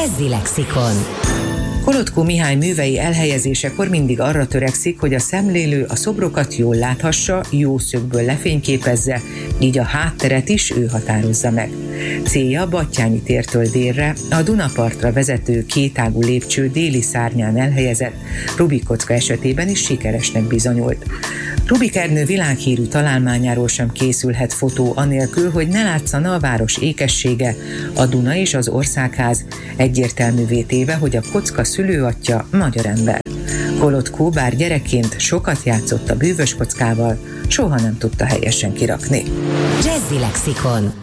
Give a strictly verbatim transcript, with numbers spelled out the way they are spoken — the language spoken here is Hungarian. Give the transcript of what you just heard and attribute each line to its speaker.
Speaker 1: Jazzy Lexikon.
Speaker 2: Kolotkó Mihály művei elhelyezésekor mindig arra törekszik, hogy a szemlélő a szobrokat jól láthassa, jó szögből lefényképezze, így a hátteret is ő határozza meg. Célja Batthyány tértől délre, a Dunapartra vezető kétágú lépcső déli szárnyán elhelyezett Rubik kocka esetében is sikeresnek bizonyult. Rubik Ernő világhírű találmányáról sem készülhet fotó anélkül, hogy ne látszana a város ékessége, a Duna és az Országház, egyértelművé téve, hogy a kocka szülőatyja magyar ember. Kolotkó bár gyerekként sokat játszott a bűvös kockával, soha nem tudta helyesen kirakni.
Speaker 1: Jazzy Lexikon.